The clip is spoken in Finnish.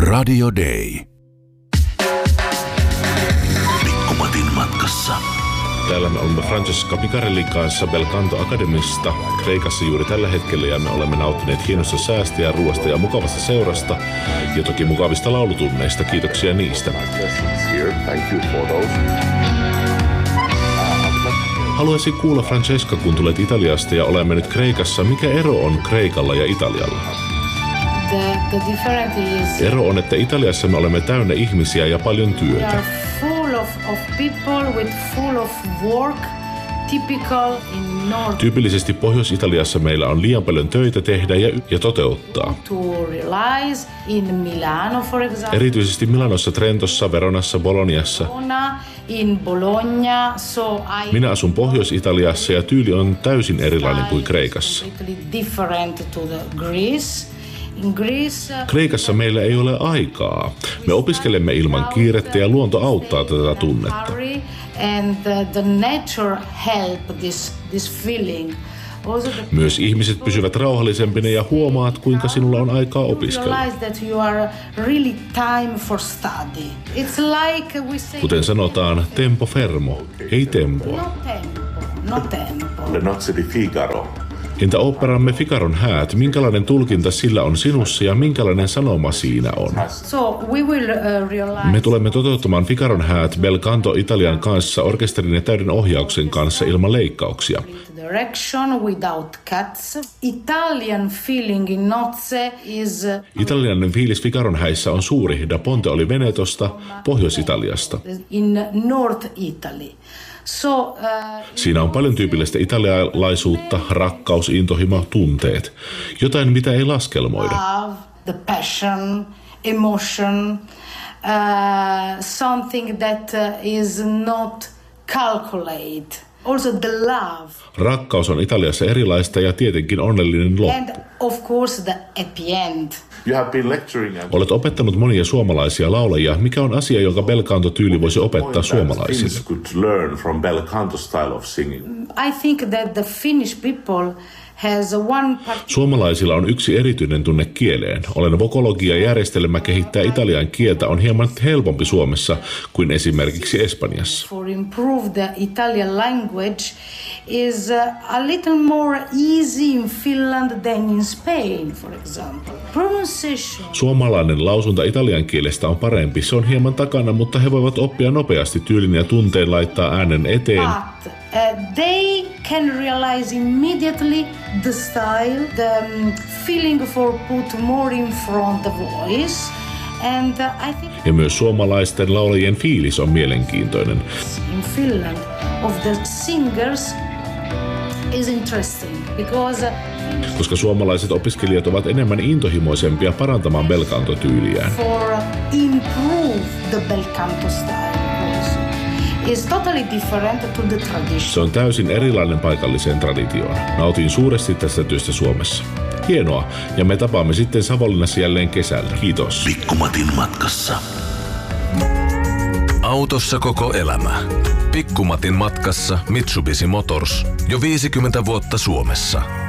Radio Day. Pikkumatin matkassa. Täällä me olemme Francesca Picarellin kanssa Belcanto Academista Kreikassa juuri tällä hetkellä ja me olemme nauttineet hienosta säästä ja ruoasta ja mukavasta seurasta ja toki mukavista laulutunneista. Kiitoksia niistä. Haluaisin kuulla, Francesca, kun tulet Italiasta ja olemme nyt Kreikassa, mikä ero on Kreikalla ja Italialla? Ero on, että Italiassa me olemme täynnä ihmisiä ja paljon työtä. Tyypillisesti Pohjois-Italiassa meillä on liian paljon töitä tehdä ja toteuttaa. Erityisesti Milanossa, Trentossa, Veronassa, Boloniassa. Minä asun Pohjois-Italiassa ja tyyli on täysin erilainen kuin Kreikassa. Kreikassa meillä ei ole aikaa. Me opiskelemme ilman kiirettä ja luonto auttaa tätä tunnetta. Myös ihmiset pysyvät rauhallisempina ja huomaat, kuinka sinulla on aikaa opiskella. Kuten sanotaan, tempo fermo, ei tempoa. Le nozze di Figaro. Entä oopperamme Figaron häät? Minkälainen tulkinta sillä on sinussa ja minkälainen sanoma siinä on? Me tulemme toteuttamaan Figaron häät Belcanto Italian kanssa orkesterin ja täyden ohjauksen kanssa ilman leikkauksia. Italialainen fiilis Figaron häissä on suuri. Da Ponte oli Venetosta, Pohjois-Italiasta. Siinä on paljon tyypillistä italialaisuutta, rakkaus, intohimo, tunteet. Jotain, mitä ei laskelmoida. The passion, emotion, something that is not calculate. Also the love. Rakkaus on Italiassa erilaista ja tietenkin onnellinen loppu. And of course the happy end. Olet opettanut monia suomalaisia laulajia. Mikä on asia, jonka Belcanto-tyyli voisi opettaa suomalaisille? I think that the Finnish people has one Suomalaisilla on yksi erityinen tunne kieleen. Olen vokologia-järjestelmä kehittää italian kieltä on hieman helpompi Suomessa kuin esimerkiksi Espanjassa. For improve the Italian language is a little more easy in Finland than in Spain, for example. Pronunciation. Suomalainen lausunta italian kielestä on parempi. Se on hieman takana, mutta he voivat oppia nopeasti tyylin ja tunteen laittaa äänen eteen. But they can realize immediately the style, the feeling for put more in front the voice. And I think ja myös suomalaisten laulajien fiilis on mielenkiintoinen. In Finland of the singers is interesting because koska suomalaiset opiskelijat ovat enemmän intohimoisempia parantamaan Belcanto-tyyliään. For improve the Belcanto style also is totally different to the tradition. Se on täysin erilainen paikalliseen traditioon. Nautin suuresti tästä työstä Suomessa. Hienoa, ja me tapaamme sitten Savonlinnassa jälleen kesällä. Kiitos. Pikkumatin matkassa. Autossa koko elämä. Pikkumatin matkassa Mitsubishi Motors. Jo 50 vuotta Suomessa.